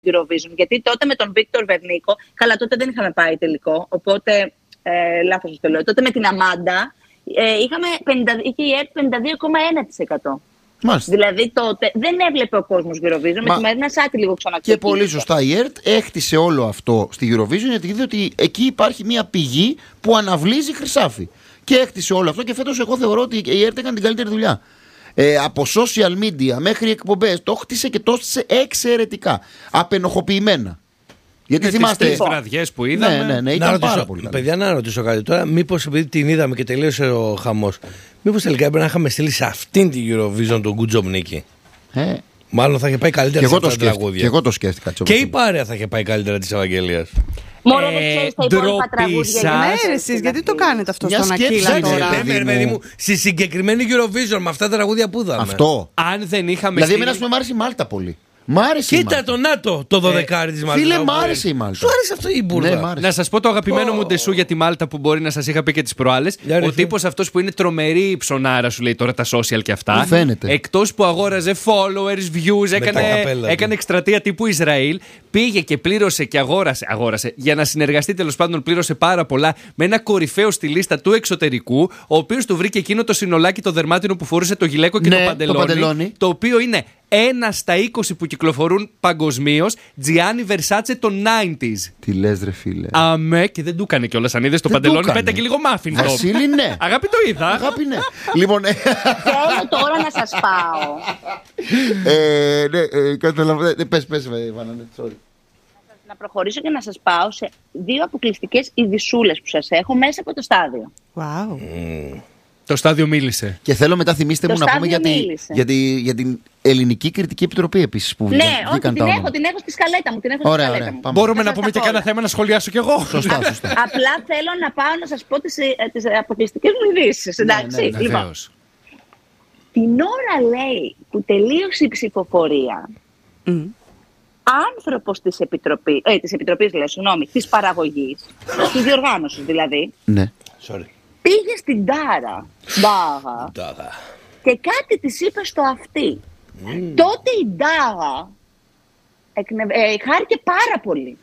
Eurovision. Γιατί τότε με τον Βίκτορ Βερνίκο, καλά, τότε δεν είχαμε πάει τελικό, οπότε λάθος το λέω. Τότε με την Αμάντα είχε η ΕΡΤ 52,1%. Μάλιστα. Δηλαδή τότε δεν έβλεπε ο κόσμος Eurovision. Με τη Μαρίνα Σάκη λίγο ξαναξεκίνησε. Και πολύ σωστά η ΕΡΤ έκτισε όλο αυτό στη Eurovision, γιατί είδε ότι εκεί υπάρχει μια πηγή που αναβλύζει χρυσάφι. Και έκτισε όλο αυτό και φέτος εγώ θεωρώ ότι η ΕΡΤ έκανε την καλύτερη δουλειά. Από social media μέχρι εκπομπές το χτίσε και το έστησε εξαιρετικά. Απενοχοποιημένα. Γιατί θυμάστε τις βραδιές που είδαμε. Ναι, ήταν πάρα πολύ. Παιδιά, να ρωτήσω κάτι τώρα. Μήπως επειδή την είδαμε και τελείωσε ο χαμός, μήπως τελικά έπρεπε να είχαμε στείλει σε αυτήν την Eurovision τον Good Job Νίκη. Μάλλον θα είχε πάει καλύτερα σε αυτά τα τραγούδια. Και εγώ το σκέφτηκα. Και η Πάρεα θα είχε πάει καλύτερα της Ευαγγελίας. Μόνο δεν ξέρεις τα υπόλοιπα τραγούδια. Ναι, εσείς γιατί το κάνετε αυτό στον Ακύλα τώρα? Παιδί μου, στη συγκεκριμένη Eurovision με αυτά τα τραγούδια που είδαμε. Αυτό. Αν δεν είχαμε. Δηλαδή, εμένα μου άρεσε η Μάλτα πολύ. Μ' άρεσε. Κοίτα το ΝΑΤΟ, το 12 της Μάλτα. Φίλε, μ' άρεσε η Μάλτα. Σου άρεσε αυτό η μπουρδα? Να σας πω το αγαπημένο μου ντεσού για τη Μάλτα που μπορεί να σας είχα πει και τις προάλλες. Ο τύπος αυτός που είναι τρομερή ψωνάρα, σου λέει τώρα τα social και αυτά. Εκτός που αγόραζε followers, views, έκανε εκστρατεία τύπου Ισραήλ. Πήγε και πλήρωσε και αγόρασε. Για να συνεργαστεί, τέλος πάντων, πλήρωσε πάρα πολλά με ένα κορυφαίο στη λίστα του εξωτερικού, ο οποίος του βρήκε εκείνο το συνολάκι το δερμάτινο που φορούσε το γυλαίκο και το παντελόνι. Το οποίο είναι 1 στα 20 που κυκλοφορούν παγκοσμίως, Gianni Versace των 90s. Τι λες, ρε φίλε? Αμέ, και δεν του έκανε κιόλας. Αν είδες το παντελόνι, πέταγε λίγο μάφιν. Βασίλη, ναι. Αγάπη, το είδα. Αγάπη, ναι. Λοιπόν. Θέλω τώρα να σας πάω. Ναι, καταλαβαίνετε. Πες, Ιβάνα, sorry. Να προχωρήσω και να σας πάω σε 2 αποκλειστικές ειδισούλες που σας έχω μέσα από το στάδιο. Wow. Το στάδιο μίλησε. Και θέλω μετά, θυμίστε μου, να πούμε για την Ελληνική Κριτική Επιτροπή επίσης που βγήκαν τα όνομα. Την έχω στη σκαλέτα μου. Ωραία. Μπορούμε να πούμε και κάνα θέμα να σχολιάσω κι εγώ. Σωστά. Απλά θέλω να πάω να σας πω τις αποκλειστικές μου ειδήσεις. Εντάξει. Λοιπόν, την ώρα, λέει, που τελείωσε η ψηφοφορία, άνθρωπος της Επιτροπής, της παραγωγής, της διοργάνωσης δηλαδή, πήγε στην Ντάρα και κάτι της είπε στο αυτί. Τότε η Ντάρα χάρηκε πάρα πολύ.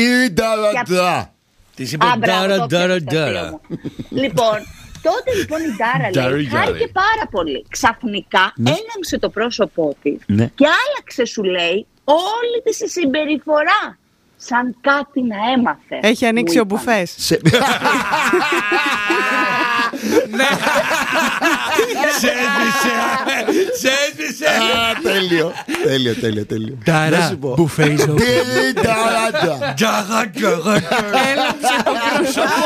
Της είπε Ντάρα. Λοιπόν, τότε λοιπόν η Ντάρα, λέει, χάρηκε πάρα πολύ. Ξαφνικά έλαμψε το πρόσωπό της και άλλαξε, σου λέει, όλη της η συμπεριφορά. Σαν κάτι να έμαθε. Έχει ανοίξει ο μπουφές. Ναι. Σε έσβησε. Τέλειο. Τάρα, μπουφέ είσαι. Έλαμψε το πρόσωπο.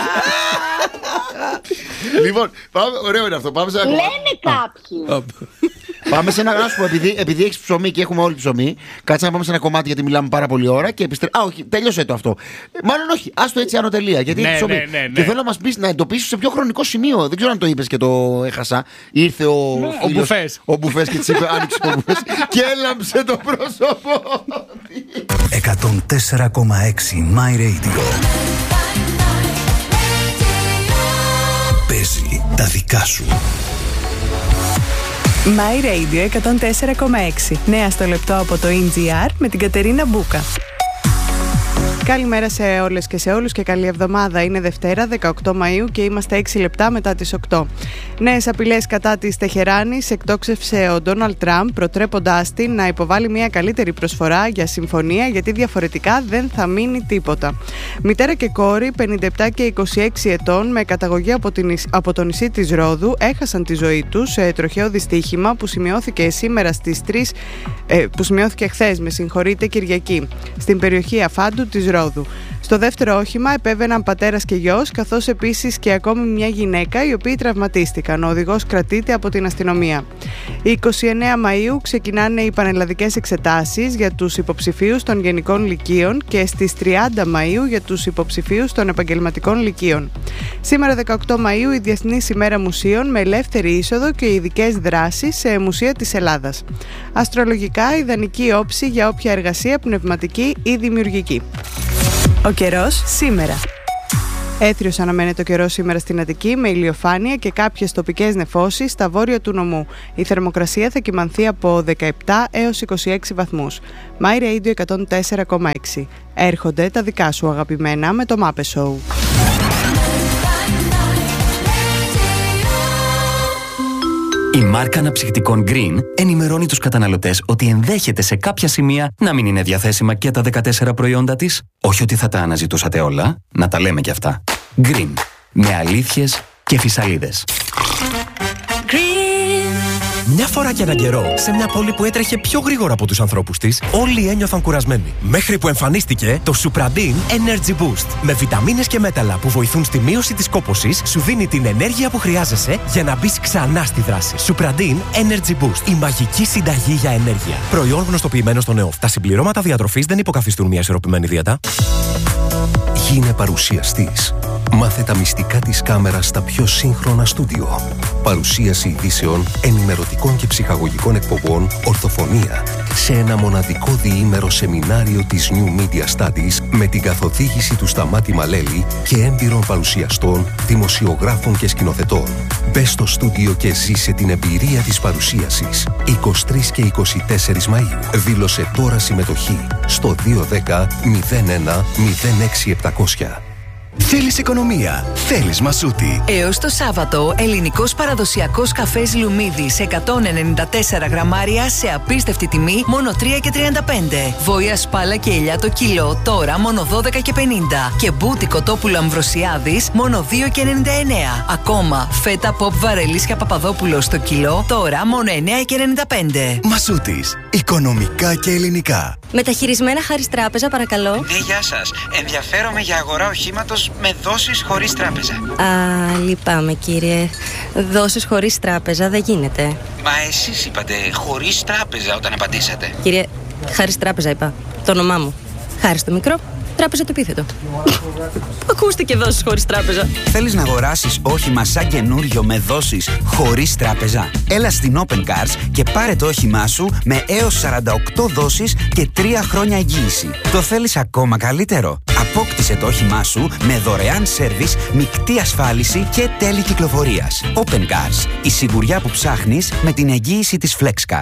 Λοιπόν, ωραίο είναι αυτό. Λένε κάποιοι. Πάμε σε ένα γράσπο, επειδή έχεις ψωμί και έχουμε όλοι ψωμί. Κάτσε να πάμε σε ένα κομμάτι γιατί μιλάμε πάρα πολύ ώρα και όχι, τέλειωσε το αυτό. Μάλλον όχι, άστο έτσι άνω τελεία. Γιατί έχει ψωμί. Και θέλω να μας πεις, να εντοπίσεις σε ποιο χρονικό σημείο. Δεν ξέρω αν το είπες και το έχασα. Ήρθε ο Μπουφές και της είπε, άνοιξε ο Μπουφές και έλαμψε το πρόσωπο. 104,6 My Radio. Παίζει τα δικά σου. My Radio 104,6. Νέα στο λεπτό από το NGR με την Κατερίνα Μπούκα. Καλημέρα σε όλες και σε όλους και καλή εβδομάδα. Είναι Δευτέρα 18 Μαΐου και είμαστε 6 λεπτά μετά τις 8. Νέες απειλές κατά της Τεχεράνης εκτόξευσε ο Ντόναλντ Τραμπ, προτρέποντάς την να υποβάλει μια καλύτερη προσφορά για συμφωνία, γιατί διαφορετικά δεν θα μείνει τίποτα. Μητέρα και κόρη 57 και 26 ετών με καταγωγή από το νησί της Ρόδου έχασαν τη ζωή τους σε τροχαίο δυστύχημα που σημειώθηκε σήμερα στις 3, που σημειώθηκε χθες, Κυριακή, στην περιοχή Αφάντου της Ρόδου. Στο δεύτερο όχημα επέβαιναν πατέρας και γιος, καθώς επίσης και ακόμη μια γυναίκα, οι οποίοι τραυματίστηκαν. Ο οδηγός κρατείται από την αστυνομία. 29 Μαΐου ξεκινάνε οι πανελλαδικές εξετάσεις για τους υποψηφίους των γενικών λυκείων και στις 30 Μαΐου για τους υποψηφίους των επαγγελματικών λυκείων. Σήμερα 18 Μαΐου η Διεθνής ημέρα μουσείων με ελεύθερη είσοδο και ειδικές δράσεις σε μουσεία της Ελλάδας. Αστρολογικά, ιδανική όψη για όποια εργασία πνευματική ή δημιουργική. Ο καιρός σήμερα. Έθριος αναμένεται ο καιρός σήμερα στην Αττική με ηλιοφάνεια και κάποιες τοπικές νεφώσεις στα βόρεια του νομού. Η θερμοκρασία θα κυμανθεί από 17 έως 26 βαθμούς. My Radio 104,6. Έρχονται τα δικά σου αγαπημένα με το Muppet Show. Η μάρκα αναψυκτικών Green ενημερώνει τους καταναλωτές ότι ενδέχεται σε κάποια σημεία να μην είναι διαθέσιμα και τα 14 προϊόντα της. Όχι ότι θα τα αναζητούσατε όλα, να τα λέμε κι αυτά. Green. Με αλήθειες και φυσαλίδες. Μια φορά και έναν καιρό, σε μια πόλη που έτρεχε πιο γρήγορα από τους ανθρώπους της, όλοι ένιωθαν κουρασμένοι. Μέχρι που εμφανίστηκε το Supradin Energy Boost. Με βιταμίνες και μέταλλα που βοηθούν στη μείωση της κόπωσης, σου δίνει την ενέργεια που χρειάζεσαι για να μπεις ξανά στη δράση. Supradin Energy Boost. Η μαγική συνταγή για ενέργεια. Προϊόν γνωστοποιημένο στο ΝΕΟΦ. Τα συμπληρώματα διατροφής δεν υποκαθιστούν μια ισορροπημένη δίαιτα. Γίνε παρουσιαστής. Μάθε τα μυστικά της κάμερας στα πιο σύγχρονα στούντιο. Παρουσίαση ειδήσεων, ενημερωτικών και ψυχαγωγικών εκπομπών, ορθοφωνία. Σε ένα μοναδικό διήμερο σεμινάριο της New Media Studies με την καθοδήγηση του Σταμάτη Μαλέλη και έμπειρων παρουσιαστών, δημοσιογράφων και σκηνοθετών. Μπες στο στούντιο και ζήσε την εμπειρία της παρουσίασης. 23 και 24 Μαΐου. Δήλωσε τώρα συμμετοχή στο 210 01 06700. Θέλεις οικονομία, θέλεις Μασούτη. Έως το Σάββατο, ελληνικός παραδοσιακός καφές Λουμίδι σε 194 γραμμάρια σε απίστευτη τιμή, μόνο 3,35. Βόια σπάλα και ελιά το κιλό, τώρα μόνο 12,50. Και μπούτι κοτόπουλο Αμβροσιάδης, μόνο 2,99. Ακόμα, φέτα ποπ Βαρελίσια Παπαδόπουλο στο κιλό, τώρα μόνο 9,95. Μασούτης, οικονομικά και ελληνικά. Μεταχειρισμένα Χάρις Τράπεζα, παρακαλώ. Ναι, γεια σας. Ενδιαφέρομαι για αγορά οχήματος με δόσεις χωρίς τράπεζα. Α, λυπάμαι κύριε. Δόσεις χωρίς τράπεζα δεν γίνεται. Μα εσείς είπατε χωρίς τράπεζα όταν απαντήσατε. Κύριε, Χάρις Τράπεζα είπα. Το όνομά μου. Χάρις το μικρό, τράπεζα το επίθετο. Ακούστηκε δόσεις χωρίς τράπεζα. Θέλεις να αγοράσεις όχημα σαν καινούριο με δόσεις χωρίς τράπεζα? Έλα στην Open Cars και πάρε το όχημά σου με έως 48 δόσεις και 3 χρόνια εγγύηση. Το θέλεις ακόμα καλύτερο? Απόκτησε το όχημά σου με δωρεάν σέρβις, μεικτή ασφάλιση και τέλη κυκλοφορίας. Open Cars. Η σιγουριά που ψάχνεις με την εγγύηση της FlexCar.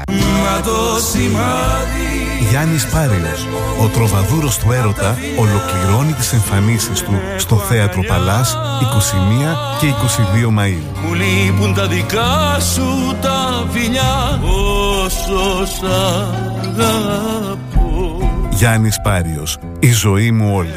Γιάννης Πάριος, ο τροβαδούρος του έρωτα, ολοκληρώνει τις εμφανίσεις του στο Θέατρο Παλάς 21 και 22 Μαΐου. Μου λείπουν τα δικά σου τα φιλιά, όσο σ' αγαπώ. Γιάννης Πάριος, η ζωή μου όλη.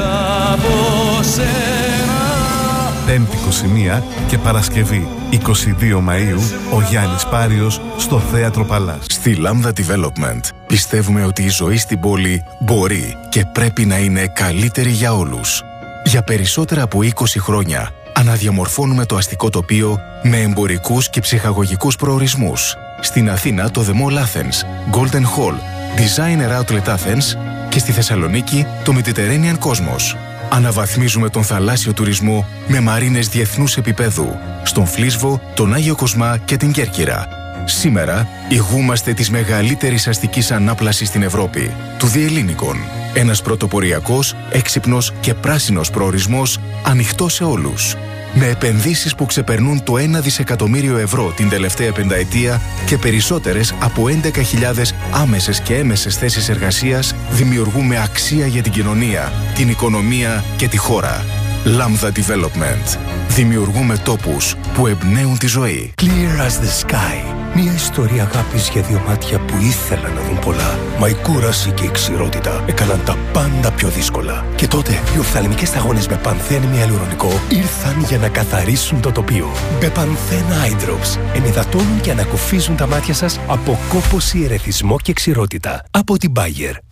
Πέμπτη 21 και Παρασκευή 22 Μαΐου, ο Γιάννης Πάριος στο Θέατρο Παλάς. Στη Lambda Development πιστεύουμε ότι η ζωή στην πόλη μπορεί και πρέπει να είναι καλύτερη για όλους. Για περισσότερα από 20 χρόνια αναδιαμορφώνουμε το αστικό τοπίο με εμπορικούς και ψυχαγωγικούς προορισμούς. Στην Αθήνα το The Mall Athens, Golden Hall, Designer Outlet Athens και στη Θεσσαλονίκη το Mediterranean Cosmos. Αναβαθμίζουμε τον θαλάσσιο τουρισμό με μαρίνες διεθνούς επίπεδου, στον Φλίσβο, τον Άγιο Κοσμά και την Κέρκυρα. Σήμερα ηγούμαστε της μεγαλύτερης αστικής ανάπλασης στην Ευρώπη, του Διελλήνικων. Ένας πρωτοποριακός, έξυπνος και πράσινος προορισμός ανοιχτός σε όλους. Με επενδύσεις που ξεπερνούν το 1 δισεκατομμύριο ευρώ την τελευταία πενταετία και περισσότερες από 11.000 άμεσες και έμεσες θέσεις εργασίας, δημιουργούμε αξία για την κοινωνία, την οικονομία και τη χώρα. Lambda Development. Δημιουργούμε τόπους που εμπνέουν τη ζωή. Clear as the sky. Μια ιστορία αγάπης για δύο μάτια που ήθελαν να δουν πολλά. Μα η κούραση και η ξηρότητα έκαναν τα πάντα πιο δύσκολα. Και τότε οι οφθαλμικές σταγόνες με πανθένη αλουρονικό ήρθαν για να καθαρίσουν το τοπίο. Μπεπανθένα Eye Drops ενυδατώνουν και ανακουφίζουν τα μάτια σας από κόπωση, ερεθισμό και ξηρότητα. Από την Bayer.